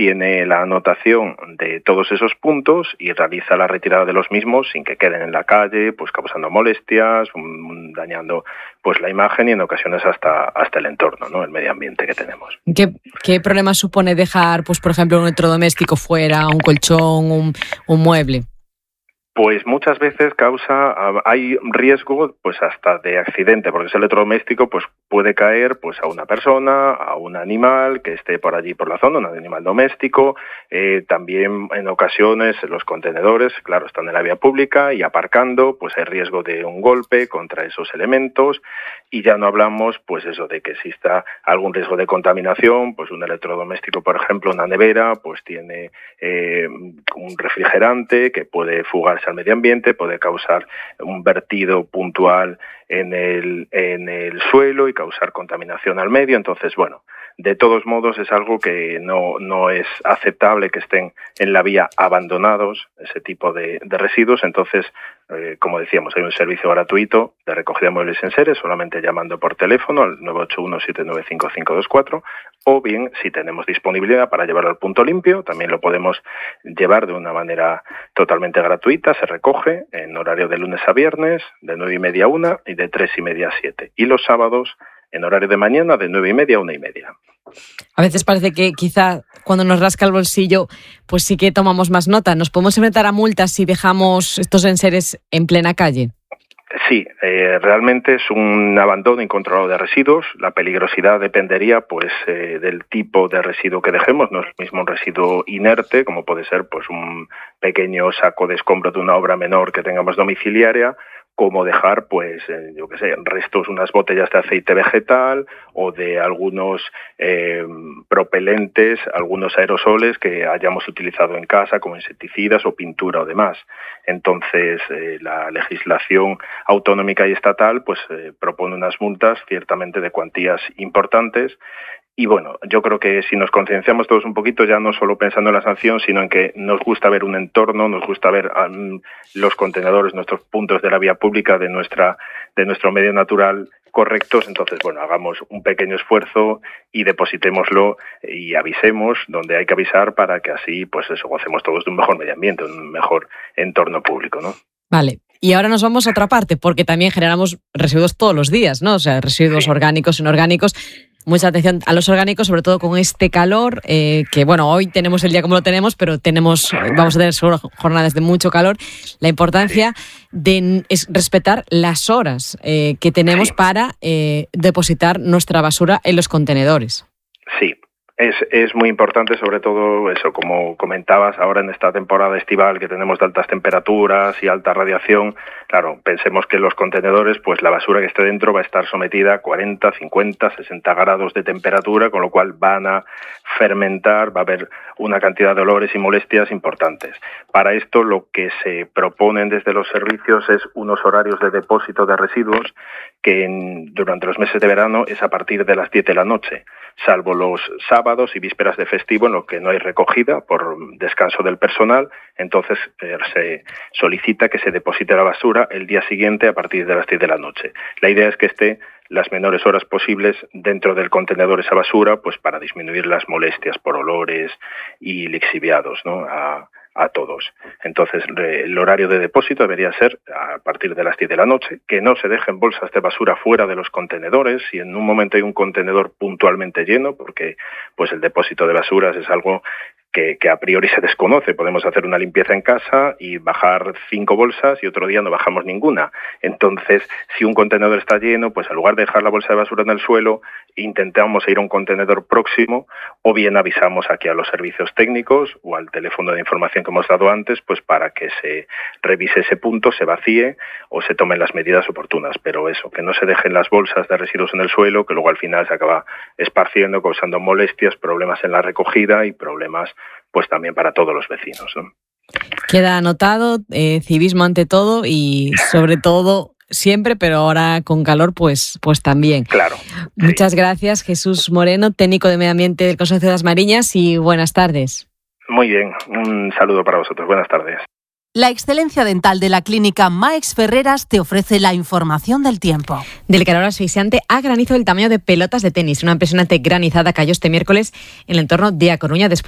tiene la anotación de todos esos puntos y realiza la retirada de los mismos sin que queden en la calle, pues causando molestias, dañando pues la imagen y en ocasiones hasta el entorno, ¿no? El medio ambiente que tenemos. ¿Qué problema supone dejar, pues por ejemplo, un electrodoméstico fuera, un colchón, un mueble? Pues muchas veces hay riesgo pues hasta de accidente, porque ese electrodoméstico pues puede caer pues a una persona, a un animal que esté por allí por la zona, un animal doméstico. También en ocasiones los contenedores, claro, están en la vía pública y aparcando, pues hay riesgo de un golpe contra esos elementos, y ya no hablamos pues eso de que exista algún riesgo de contaminación. Pues un electrodoméstico, por ejemplo, una nevera, pues tiene un refrigerante que puede fugarse al medio ambiente, puede causar un vertido puntual en el suelo y causar contaminación al medio. Entonces, bueno, de todos modos es algo que no es aceptable que estén en la vía abandonados ese tipo de residuos. Entonces, como decíamos, hay un servicio gratuito de recogida de muebles y enseres, solamente llamando por teléfono al 981-795-524, o bien, si tenemos disponibilidad para llevarlo al punto limpio, también lo podemos llevar de una manera totalmente gratuita. Se recoge en horario de lunes a viernes, de 9:30 a 1 y de 3:30 a 7. Y los sábados, en horario de mañana, de 9:30 a 1:30. A veces parece que quizá cuando nos rasca el bolsillo, pues sí que tomamos más nota. ¿Nos podemos enfrentar a multas si dejamos estos enseres en plena calle? Sí, realmente es un abandono incontrolado de residuos. La peligrosidad dependería pues del tipo de residuo que dejemos. No es lo mismo un residuo inerte, como puede ser pues un pequeño saco de escombro de una obra menor que tengamos domiciliaria, como dejar, pues, restos, unas botellas de aceite vegetal o de algunos propelentes, algunos aerosoles que hayamos utilizado en casa, como insecticidas o pintura o demás. Entonces, la legislación autonómica y estatal, pues, propone unas multas ciertamente de cuantías importantes. Y bueno, yo creo que si nos concienciamos todos un poquito, ya no solo pensando en la sanción, sino en que nos gusta ver un entorno, nos gusta ver los contenedores, nuestros puntos de la vía pública, de nuestro medio natural correctos. Entonces, bueno, hagamos un pequeño esfuerzo y depositémoslo y avisemos donde hay que avisar para que así, pues eso, gocemos todos de un mejor medio ambiente, un mejor entorno público, ¿no? Vale. Y ahora nos vamos a otra parte, porque también generamos residuos todos los días, ¿no? O sea, residuos orgánicos, inorgánicos. Mucha atención a los orgánicos, sobre todo con este calor, que bueno, hoy tenemos el día como lo tenemos, pero vamos a tener seguro jornadas de mucho calor. La importancia es respetar las horas que tenemos para depositar nuestra basura en los contenedores. Sí. Es muy importante, sobre todo eso, como comentabas, ahora en esta temporada estival que tenemos de altas temperaturas y alta radiación. Claro, pensemos que los contenedores, pues la basura que esté dentro va a estar sometida a 40, 50, 60 grados de temperatura, con lo cual van a fermentar, va a haber una cantidad de olores y molestias importantes. Para esto, lo que se proponen desde los servicios es unos horarios de depósito de residuos que durante los meses de verano es a partir de las 10 de la noche, salvo los sábados y vísperas de festivo, en lo que no hay recogida por descanso del personal. Entonces se solicita que se deposite la basura el día siguiente a partir de las 10 de la noche. La idea es que esté las menores horas posibles dentro del contenedor esa basura, pues para disminuir las molestias por olores y lixiviados, ¿no?, a todos. Entonces, el horario de depósito debería ser a partir de las 10 de la noche, que no se dejen bolsas de basura fuera de los contenedores. Si en un momento hay un contenedor puntualmente lleno, porque pues el depósito de basuras es algo que a priori se desconoce. Podemos hacer una limpieza en casa y bajar 5 bolsas y otro día no bajamos ninguna. Entonces, si un contenedor está lleno, pues en lugar de dejar la bolsa de basura en el suelo, intentamos ir a un contenedor próximo, o bien avisamos aquí a los servicios técnicos o al teléfono de información que hemos dado antes, pues para que se revise ese punto, se vacíe o se tomen las medidas oportunas. Pero eso, que no se dejen las bolsas de residuos en el suelo, que luego al final se acaba esparciendo, causando molestias, problemas en la recogida y problemas pues también para todos los vecinos, ¿no? Queda anotado, civismo ante todo y sobre todo siempre, pero ahora con calor pues también. Claro. Muchas gracias, Jesús Moreno, técnico de medio ambiente del Consorcio de las Mariñas, y buenas tardes. Muy bien, un saludo para vosotros, buenas tardes. La excelencia dental de la clínica Max Ferreras te ofrece la información del tiempo. Del calor asfixiante a granizo del tamaño de pelotas de tenis. Una impresionante granizada cayó este miércoles en el entorno de A Coruña después